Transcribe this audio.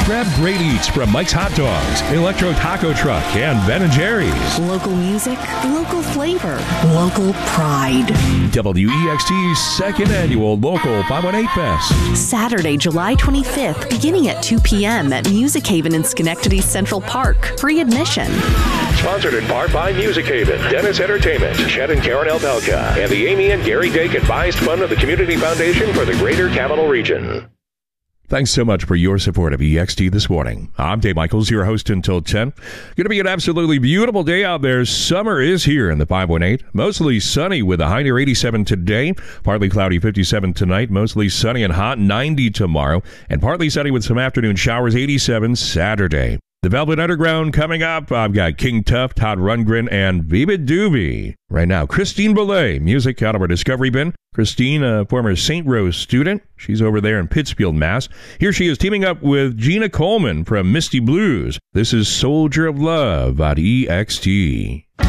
Grab great eats from Mike's Hot Dogs, Electro Taco Truck, and Ben & Jerry's. Local music, local flavor, local pride. WEXT's second annual Local 518 Fest. Saturday, July 25th, beginning at 2 p.m. at Music Haven in Schenectady Central Park. Free admission. Sponsored in part by Music Haven, Dennis Entertainment, Chet and Karen Elpelka, and the Amy and Gary Dake Advised Fund of the Community Foundation for the Greater Capital Region. Thanks so much for your support of EXT this morning. I'm Dave Michaels, your host until 10. Going to be an absolutely beautiful day out there. Summer is here in the 518. Mostly sunny with a high near 87 today. Partly cloudy 57 tonight. Mostly sunny and hot 90 tomorrow. And partly sunny with some afternoon showers 87 Saturday. The Velvet Underground coming up. I've got King Tuff, Todd Rundgren, and Viva Doobie. Right now, Christine Boulay, music out of our Discovery Bin. Christine, a former St. Rose student. She's over there in Pittsfield, Mass. Here she is teaming up with Gina Coleman from Misty Blues. This is Soldier of Love on EXT.